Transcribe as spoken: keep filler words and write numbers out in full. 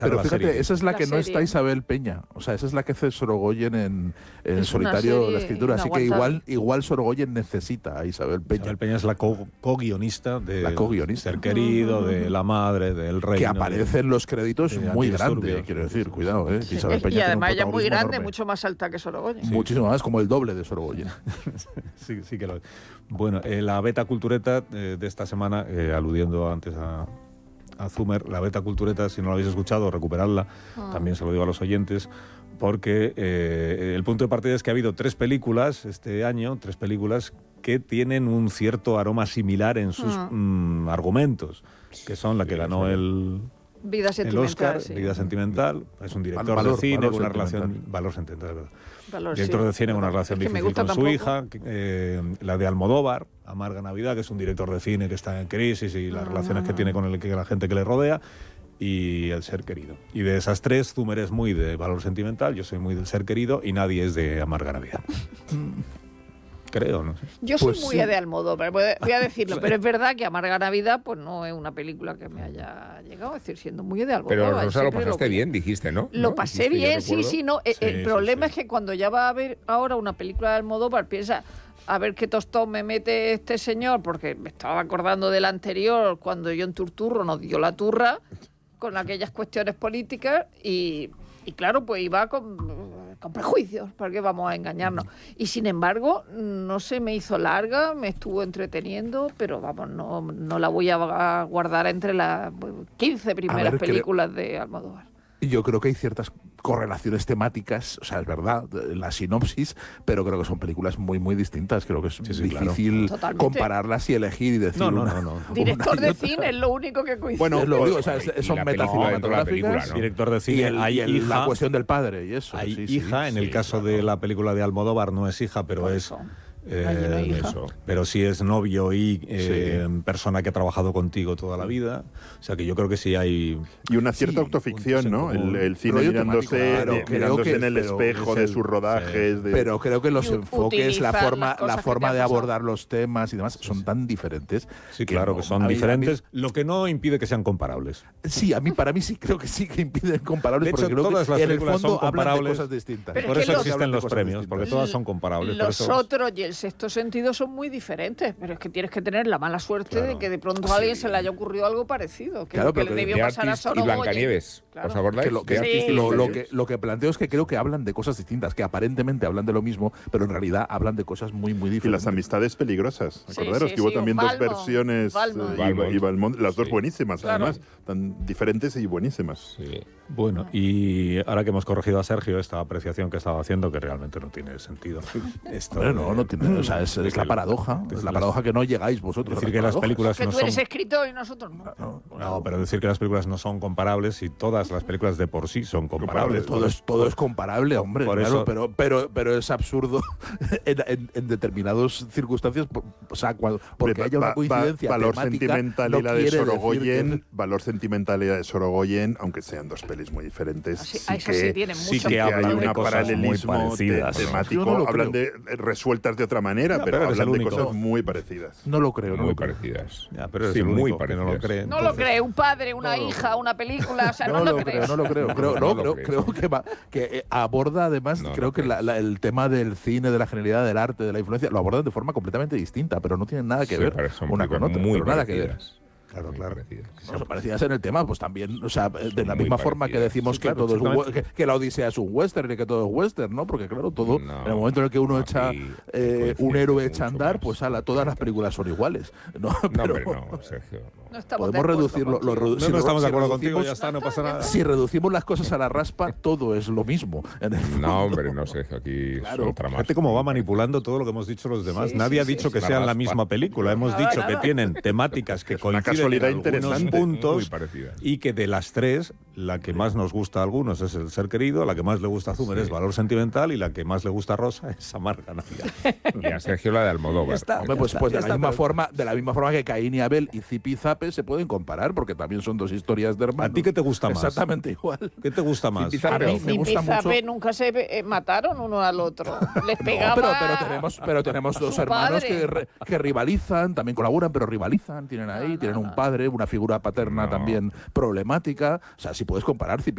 Pero la fíjate, serie. esa es la, La que no serie. está Isabel Peña. O sea, esa es la que hace Sorogoyen en, en Es una solitario serie la escritura. Así que inaguantable. igual, igual Sorogoyen necesita a Isabel Peña. Isabel Peña es la co- co-guionista de La co-guionista. Ser Querido, de La Madre, del Reino. Que aparece en los créditos de muy Antidisturbios. grande, quiero decir, cuidado, ¿eh? Sí. Isabel Peña Y tiene un además ella es muy protagonismo grande, enorme. mucho más alta que Sorogoyen. Muchísimo más, como el doble de Sorogoyen. Sí, sí que lo es. Bueno, eh, la beta cultureta eh, de esta semana, eh, aludiendo antes a, a Zumer, la beta cultureta, si no la habéis escuchado, recuperadla, Ah. también se lo digo a los oyentes, porque eh, el punto de partida es que ha habido tres películas este año, tres películas que tienen un cierto aroma similar en sus Ah. mm, argumentos, que son la que ganó el... Vida El sentimental. Oscar, sí. Vida Sentimental, es un director Valor, de cine valor con una sentimental. relación... Valor sentimental, ¿verdad? Valor, Director sí. de cine con una relación Es que me difícil gusta con su tampoco. hija, que, eh, la de Almodóvar, Amarga Navidad, que es un director de cine que está en crisis y las Ah. relaciones que tiene con el, que la gente que le rodea, y El Ser Querido. Y de esas tres, Zumer es muy de Valor Sentimental, yo soy muy del Ser Querido y nadie es de Amarga Navidad. Creo, no sé. Yo soy Pues muy sí. de Almodóvar, voy a voy a decirlo, pero es verdad que Amarga Navidad pues no es una película que me haya llegado, es decir, siendo muy de Almodóvar. Pero Rosa, lo siempre pasaste vi. bien, dijiste, ¿no? Lo ¿No? pasé Dijiste, yo bien, sí, recuerdo. sí, no. Eh, Sí, el sí, problema sí. es que cuando ya va a ver ahora una película de Almodóvar, piensa a ver qué tostón me mete este señor, porque me estaba acordando del anterior, cuando John Turturro nos dio la turra con aquellas cuestiones políticas y, y claro, pues iba con, con prejuicios, ¿para qué vamos a engañarnos? Y sin embargo, no se me hizo larga, me estuvo entreteniendo, pero vamos, no, no la voy a guardar entre las quince primeras ver, creo- películas de Almodóvar. Yo creo que hay ciertas correlaciones temáticas, o sea, es verdad, en la sinopsis, pero creo que son películas muy, muy distintas. Creo que es Sí, sí, claro. difícil Totalmente. compararlas y elegir y decir No, no, una- no, no. una Director y de otra. cine es lo único que coincide. Bueno, Es lo que digo, o pues, sea, es- y son la película dentro de la película, metacinematográficas ¿no? Director de y, cine, el- hay y el- hija, la cuestión del padre y eso. hay sí, sí, hija, en sí, el caso claro. de la película de Almodóvar no es hija, pero Por es... eso. eh, Allí no hay hija. Eso. pero sí es novio y eh, Sí. persona que ha trabajado contigo toda la vida. O sea que yo creo que sí hay... Y una cierta Sí, autoficción, puntos en ¿no? común. El, el cine Rollo mirándose, temático, claro, de- creo mirándose que- en el pero espejo es de el- sus rodajes. de- Pero creo que los Y enfoques, la utilizar forma, las cosas la que forma te de han pasado. abordar los temas y demás son tan diferentes. Sí, claro, no- que son a mí- a mí- diferentes, lo que no impide que sean comparables. Sí, a mí, para mí sí creo que sí que impiden comparables, De hecho, porque creo todas que las en el películas fondo son hablan de comparables. cosas distintas. Pero Por es que eso los- existen hablan de los cosas premios, distintas. porque todas son comparables. por Los eso- otros y el sexto sentido son muy diferentes, pero es que tienes que tener la mala suerte Claro. de que de pronto a alguien se le haya ocurrido algo parecido, que Claro, es lo que pero le que debió De pasar a Artist y Sorogoyen. Blancanieves. Claro. ¿Os acordáis? Que lo, que, De Artist y lo, lo que, Blancanieves. lo que planteo es que creo que hablan de cosas distintas, que aparentemente hablan de lo mismo, pero en realidad hablan de cosas muy, muy Y diferentes. las amistades peligrosas. Sí, Acordaros sí, que hubo sí, también un dos Balmond, versiones. Balmond. eh, y- Balmond. y Balmond, las dos Sí. buenísimas, Claro. además. Tan diferentes y buenísimas. Sí. Bueno, y ahora que hemos corregido a Sergio esta apreciación que estaba haciendo, que realmente no tiene sentido. Esto Bueno, de- no, no tiene, o sea, es, de es que la el- paradoja, de es la las- paradoja que no llegáis vosotros. decir a que las paradojas. películas Que no tú son... eres escritor y nosotros no. No, No, pero decir que las películas no son comparables y todas las películas de por sí son comparables. todo es, todo es comparable, hombre, por claro, eso- pero, pero, pero es absurdo en, en, en determinadas circunstancias, por- o sea, cuando, porque Va- haya una va- coincidencia valor temática, sentimental no y la de quiere decir Sorogoyen, que- valor sentimental y la de Sorogoyen, aunque sean dos pelis muy diferentes, Así, sí a eso que, sí tienen sí mucho que que hablan hay de un cosas muy paralelismo parecidas, te- ¿no? temático, Yo no lo hablan creo. de resueltas de otra manera, Ya, pero, pero eres hablan el de único. cosas muy parecidas. No lo creo, no Muy lo creo. parecidas. Ya, pero eres Sí, el muy único que no lo parecidas. cree. No lo entonces- cree, un padre, una No lo hija, una película, o sea, no, No lo lo crees. creo, no lo creo. creo No no, lo creo, creo. creo que, va, que eh, aborda además, No lo creo que la- crees. la- el tema del cine, de la genialidad del arte, de la influencia, lo abordan de forma completamente distinta, pero no tienen nada que Sí, ver pero son una con películas otra. muy pero nada que ver. parecidas. Claro, Muy claro. parecidas. No, son parecidas en el tema, pues también, o sea, de la Muy misma forma que parecidas. decimos Sí, que claro, todo es un we- exactamente. que, que la Odisea es un western y que todo es western, ¿no? Porque claro, todo, No, en el momento en el que uno echa aquí eh, un coincide héroe mucho echa a andar, más. pues ala, todas las películas son iguales. No, No, pero hombre, no, Sergio. no. No estamos de podemos acuerdo reducirlo. Lo, contigo. redu- No, si no re- estamos de si acuerdo contigo, reducimos- ya está, no pasa nada. Si reducimos las cosas a la raspa, todo es lo mismo. En el fondo. No, hombre, no, Sergio, aquí Claro. es otra más. Fíjate cómo va manipulando todo lo que hemos dicho los demás. Sí, Nadie sí, ha sí, dicho sí. que Una sean la raspa. misma película. Hemos Nada, dicho que nada. tienen temáticas que Es una coinciden casualidad en algunos interesante, puntos muy parecida. y que de las tres, la que más nos gusta a algunos es El Ser Querido, la que más le gusta a Zumer Sí. es Valor Sentimental y la que más le gusta a Rosa es Amarga Navidad. Y a Sergio la de Almodóvar. Ya está. Hombre, pues, pues de, Ya la está, misma pero- forma, de la misma forma que Caín y Abel y Zipi y Zape se pueden comparar, porque también son dos historias de hermanos. ¿A ti qué te gusta más? Exactamente igual. ¿Qué te gusta más? Zipi y Zape. A mí me Ni gusta Pizape mucho. nunca se eh, mataron uno al otro. Les No, pegaba. pero, pero tenemos, pero tenemos dos su hermanos padre. que, re- que rivalizan, también colaboran, pero rivalizan, tienen ahí, No, no, tienen no. un padre, una figura paterna No. también problemática. O sea, si puedes comparar Zipi